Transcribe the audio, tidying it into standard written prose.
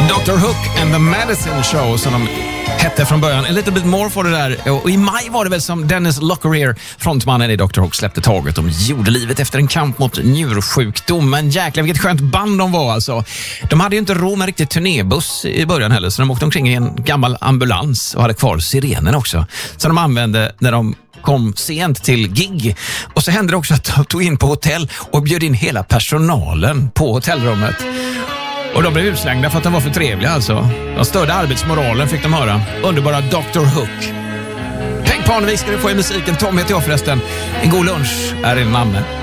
Dr. Hook and the Medicine Show som de hette från början. En liten bit more för det där. Och i maj var det väl som Dennis Lockerier, frontmannen i Dr. Hook, släppte taget om jordelivet efter en kamp mot njursjukdom. Men jäklar vilket skönt band de var alltså. De hade ju inte råd med riktigt turnébuss i början heller, så de åkte omkring i en gammal ambulans och hade kvar sirenen också. Så de använde när de kom sent till gig. Och så hände det också att de tog in på hotell och bjöd in hela personalen på hotellrummet. Och de blev utslängda för att de var för trevliga alltså. De störde arbetsmoralen, fick de höra. Underbara Dr. Hook. Peng Parnevik ska du få i musiken. Tom heter jag förresten. En god lunch är din namn.